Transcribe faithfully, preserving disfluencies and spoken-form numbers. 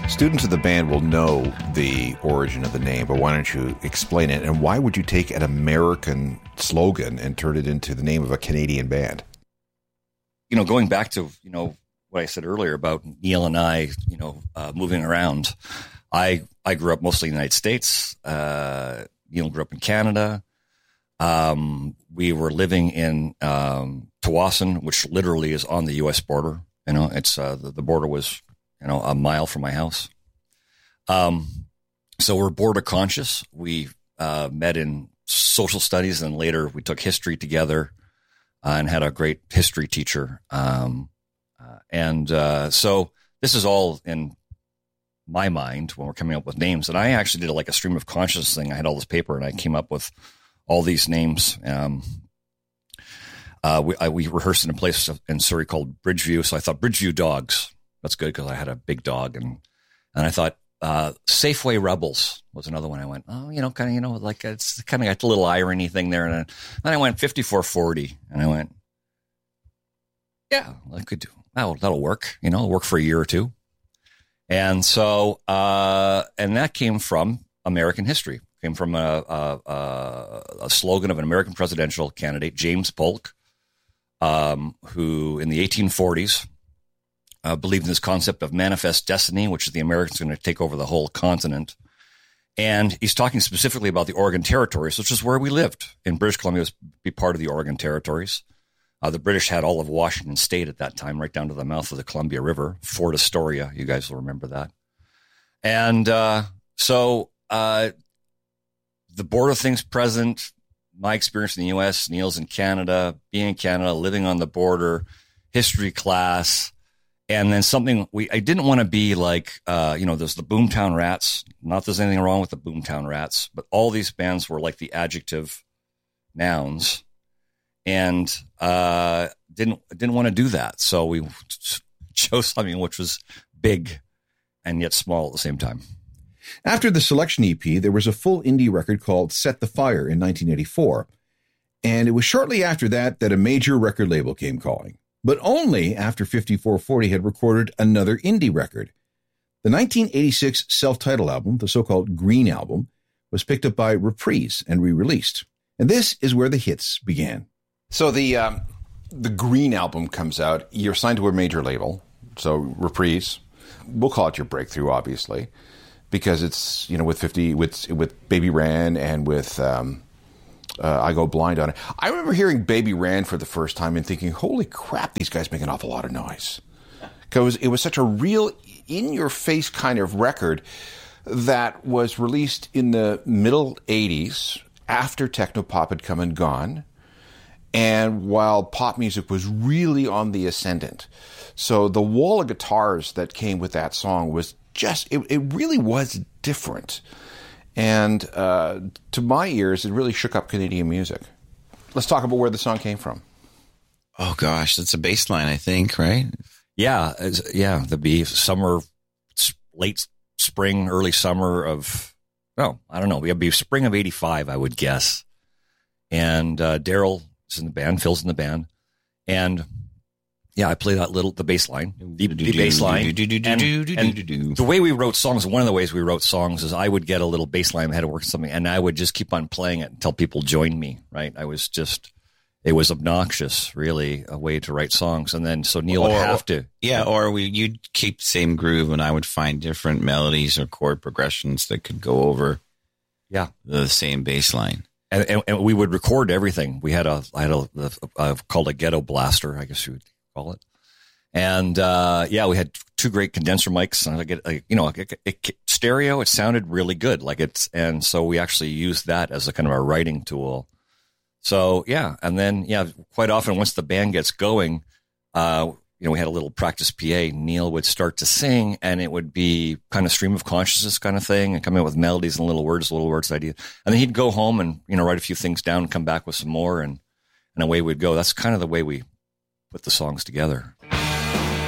Students of the band will know the origin of the name, but why don't you explain it? And why would you take an American slogan and turn it into the name of a Canadian band? You know, going back to, you know, what I said earlier about Neil and I, you know, uh, moving around, I I grew up mostly in the United States. Uh, Neil grew up in Canada. Um, we were living in um, Tawasin, which literally is on the U S border. You know, it's uh, the, the border was, you know, a mile from my house. Um, so we're border conscious. We uh, met in social studies, and later we took history together uh, and had a great history teacher. Um, uh, and uh, so this is all in my mind when we're coming up with names. And I actually did like a stream of consciousness thing. I had all this paper, and I came up with all these names. Um, uh, we, I, we rehearsed in a place in Surrey called Bridgeview. So I thought Bridgeview Dogs. That's good because I had a big dog, and and I thought uh, Safeway Rebels was another one. I went, oh, you know, kind of, you know, like it's kind of got a little irony thing there. And then I went fifty-four forty, and I went, yeah, I could do that'll that'll work. You know, it'll work for a year or two. And so, uh, and that came from American history. Came from a, a, a slogan of an American presidential candidate, James Polk, um, who in the eighteen forties. Uh, believed in this concept of manifest destiny, which is the Americans going to take over the whole continent. And he's talking specifically about the Oregon Territories, which is where we lived. In British Columbia, was be part of the Oregon Territories. Uh, the British had all of Washington State at that time, right down to the mouth of the Columbia River, Fort Astoria. You guys will remember that. And uh, so uh, the border things present, my experience in the U S, Neil's in Canada, being in Canada, living on the border, history class. And then something we, I didn't want to be like, uh, you know, there's the Boomtown Rats. Not there's anything wrong with the Boomtown Rats, but all these bands were like the adjective nouns, and uh, didn't didn't want to do that. So we chose something which was big and yet small at the same time. After the Selection E P, there was a full indie record called Set the Fire in nineteen eighty-four. And it was shortly after that that a major record label came calling. But only after fifty-four forty had recorded another indie record. The nineteen eighty-six self-titled album, the so-called Green Album, was picked up by Reprise and re-released. And this is where the hits began. So the um, the Green Album comes out. You're signed to a major label, so Reprise. We'll call it your breakthrough, obviously, because it's, you know, with fifty with with Baby Ran and with Um, Uh, I Go Blind on it. I remember hearing Baby Ran for the first time and thinking, holy crap, these guys make an awful lot of noise. Because it was such a real, in-your-face kind of record that was released in the middle eighties after technopop had come and gone, and while pop music was really on the ascendant. So the wall of guitars that came with that song was just, it, it really was different. And uh, to my ears, it really shook up Canadian music. Let's talk about where the song came from. Oh, gosh, that's a bass line, I think, right? Yeah, yeah, the be summer, late spring, early summer of, oh, I don't know, it'd be spring of eighty-five, I would guess. And uh, Daryl is in the band, Phil's in the band. And yeah, I play that little, the bass line, the, the bass line. And, and the way we wrote songs, one of the ways we wrote songs is I would get a little bass line, I had to work something, and I would just keep on playing it until people joined me, right? I was just, it was obnoxious, really, a way to write songs. And then, so Neil or, would have to. Yeah, or we, you'd keep the same groove, and I would find different melodies or chord progressions that could go over yeah the same bass line. And, and, and we would record everything. We had a, I had a, a, a called a ghetto blaster, I guess you would call it. And, uh, yeah, we had two great condenser mics, and I get, like, you know, it, it, stereo, it sounded really good. Like it's, and so we actually used that as a kind of a writing tool. So, yeah. And then, yeah, quite often once the band gets going, uh, you know, we had a little practice P A. Neil would start to sing, and it would be kind of stream of consciousness kind of thing, and come in with melodies and little words, little words, ideas. And then he'd go home and, you know, write a few things down and come back with some more, and, and away we'd go. That's kind of the way we put the songs together.